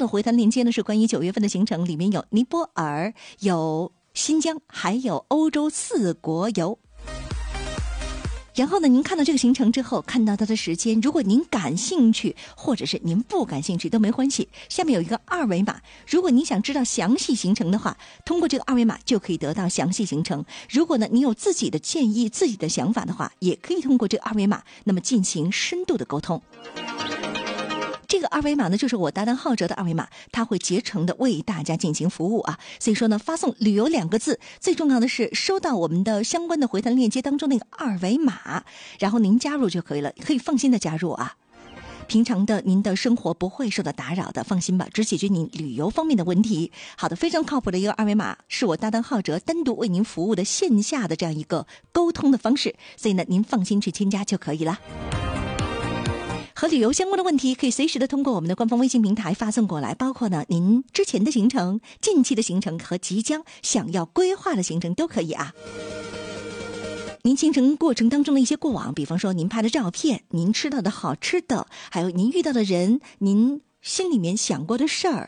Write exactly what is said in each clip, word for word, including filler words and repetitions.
的回弹链接呢是关于九月份的行程，里面有尼泊尔、有新疆，还有欧洲四国游。然后呢，您看到这个行程之后，看到它的时间，如果您感兴趣，或者是您不感兴趣都没关系。下面有一个二维码，如果您想知道详细行程的话，通过这个二维码就可以得到详细行程。如果呢，你有自己的建议、自己的想法的话，也可以通过这个二维码，那么进行深度的沟通。这个二维码呢，就是我搭档浩哲的二维码，他会竭诚的为大家进行服务啊。所以说呢，发送旅游两个字，最重要的是收到我们的相关的回弹链接当中那个二维码，然后您加入就可以了，可以放心的加入啊。平常的您的生活不会受到打扰的，放心吧，只解决您旅游方面的问题。好的，非常靠谱的一个二维码，是我搭档浩哲单独为您服务的线下的这样一个沟通的方式，所以呢，您放心去添加就可以了。和旅游相关的问题可以随时的通过我们的官方微信平台发送过来，包括呢您之前的行程、近期的行程和即将想要规划的行程都可以啊。您行程过程当中的一些过往，比方说您拍的照片、您吃到的好吃的，还有您遇到的人、您心里面想过的事儿，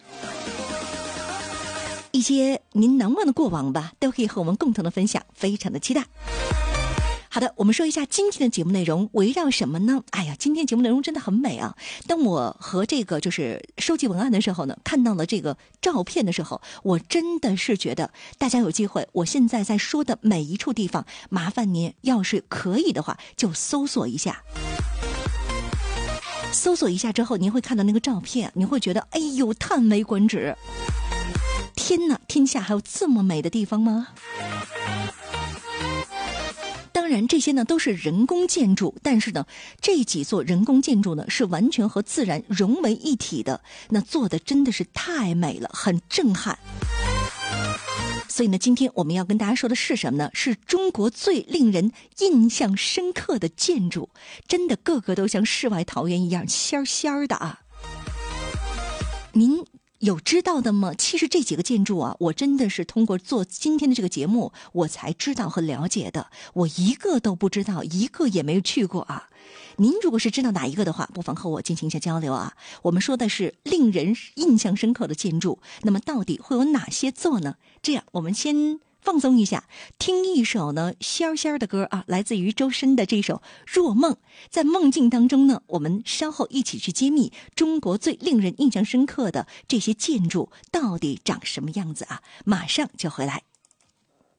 一些您难忘的过往吧，都可以和我们共同的分享，非常的期待。好的，我们说一下今天的节目内容围绕什么呢？哎呀，今天节目内容真的很美啊！当我和这个就是收集文案的时候呢，看到了这个照片的时候，我真的是觉得大家有机会，我现在在说的每一处地方，麻烦您要是可以的话，就搜索一下。搜索一下之后，您会看到那个照片，你会觉得哎呦，叹为观止！天哪，天下还有这么美的地方吗？当然这些呢都是人工建筑，但是呢这几座人工建筑呢是完全和自然融为一体的，那做的真的是太美了，很震撼。所以呢今天我们要跟大家说的是什么呢？是中国最令人印象深刻的建筑，真的个个都像世外桃源一样仙儿仙儿的啊。您有知道的吗？其实这几个建筑啊，我真的是通过做今天的这个节目我才知道和了解的，我一个都不知道，一个也没有去过啊。您如果是知道哪一个的话，不妨和我进行一下交流啊。我们说的是令人印象深刻的建筑，那么到底会有哪些座呢？这样我们先放松一下，听一首呢仙儿仙儿的歌啊，来自于周深的这首《若梦》。在梦境当中呢，我们稍后一起去揭秘中国最令人印象深刻的这些建筑到底长什么样子啊！马上就回来。